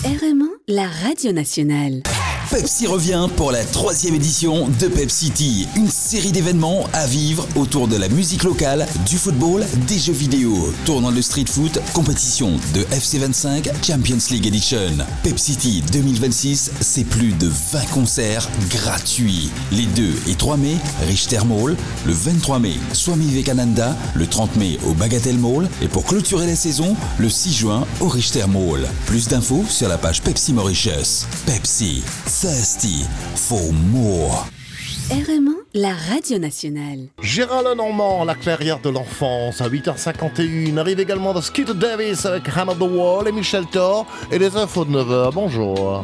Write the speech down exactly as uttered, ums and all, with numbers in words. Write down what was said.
R M un, la radio nationale. Pepsi revient pour la troisième édition de Pepcity, une série d'événements à vivre autour de la musique locale, du football, des jeux vidéo, tournoi de street foot, compétition de F C vingt-cinq, Champions League Edition. Pepcity deux mille vingt-six, c'est plus de vingt concerts gratuits. Les deux et trois mai, Richter Mall, le vingt-trois mai, Swami Vivekananda, le trente mai au Bagatelle Mall et pour clôturer la saison, le six juin au Richter Mall. Plus d'infos sur la page Pepsi Mauritius. Pepsi. Thirsty for more. R M un, la radio nationale. Gérard Lenormand, la clairière de l'enfance, à huit heures cinquante et un. Arrive également de Skeeter Davis avec Hammer the Wall et Michel Thor. Et les infos de neuf heures. Bonjour.